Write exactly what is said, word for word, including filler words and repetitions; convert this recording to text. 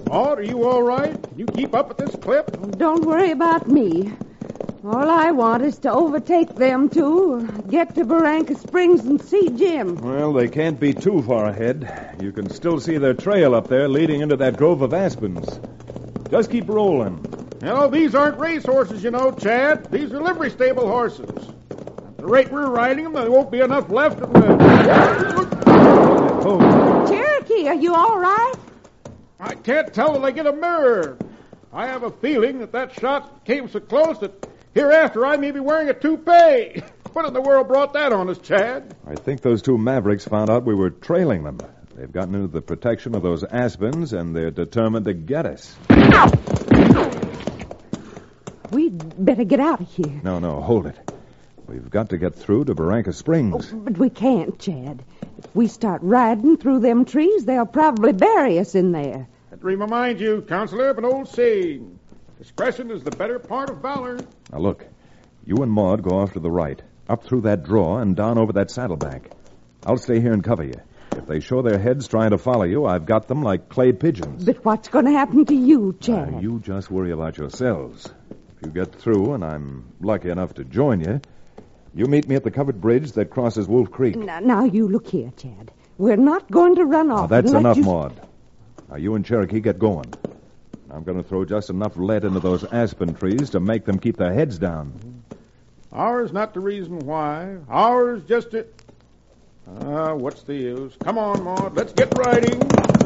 Maud, are you all right? Can you keep up at this clip? Don't worry about me. All I want is to overtake them two, get to Barranca Springs and see Jim. Well, they can't be too far ahead. You can still see their trail up there leading into that grove of aspens. Just keep rolling. You know, these aren't racehorses, you know, Chad. These are livery stable horses. At the rate we're riding them, there won't be enough left in the... Oh. Cherokee, are you all right? I can't tell till I get a mirror. I have a feeling that that shot came so close that hereafter I may be wearing a toupee. What in the world brought that on us, Chad? I think those two mavericks found out we were trailing them. They've gotten into the protection of those aspens, and they're determined to get us. We'd better get out of here. No, no, hold it. We've got to get through to Barranca Springs. Oh, but we can't, Chad. If we start riding through them trees, they'll probably bury us in there. That remind you, Counselor, of an old saying. Discretion is the better part of valor. Now, look. You and Maud go off to the right, up through that draw and down over that saddleback. I'll stay here and cover you. If they show their heads trying to follow you, I've got them like clay pigeons. But what's going to happen to you, Chad? Uh, you just worry about yourselves. If you get through, and I'm lucky enough to join you, you meet me at the covered bridge that crosses Wolf Creek. Now, now you look here, Chad. We're not going to run off. Now, that's enough, you... Maud. Now, you and Cherokee get going. I'm going to throw just enough lead into those aspen trees to make them keep their heads down. Ours not the reason why. Ours just to... Ah, uh, what's the use? Come on, Maud. Let's get riding.